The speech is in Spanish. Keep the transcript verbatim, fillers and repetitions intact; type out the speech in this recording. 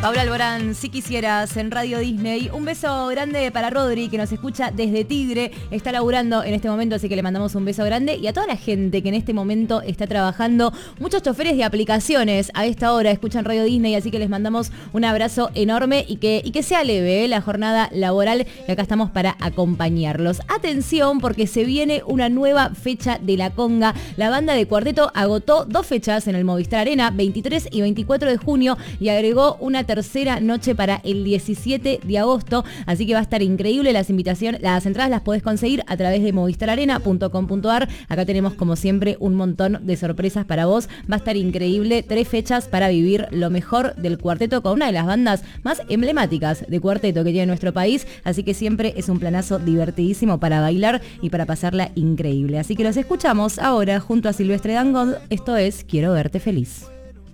Paula Alborán, si quisieras, en Radio Disney. Un beso grande para Rodri, que nos escucha desde Tigre. Está laburando en este momento, así que le mandamos un beso grande. Y a toda la gente que en este momento está trabajando. Muchos choferes de aplicaciones a esta hora escuchan Radio Disney, así que les mandamos un abrazo enorme y que, y que sea leve, ¿eh?, la jornada laboral. Y acá estamos para acompañarlos. Atención, porque se viene una nueva fecha de La Conga. La banda de Cuarteto agotó dos fechas en el Movistar Arena, veintitrés y veinticuatro de junio, y agregó una tercera noche para el diecisiete de agosto, así que va a estar increíble. Las invitaciones, las entradas las podés conseguir a través de movistar arena punto com punto ar. Acá tenemos como siempre un montón de sorpresas para vos. Va a estar increíble, tres fechas para vivir lo mejor del Cuarteto con una de las bandas más emblemáticas de Cuarteto que tiene nuestro país, así que siempre es un planazo divertidísimo para bailar y para pasarla increíble. Así que los escuchamos ahora junto a Silvestre Dangond. Esto es Quiero Verte Feliz.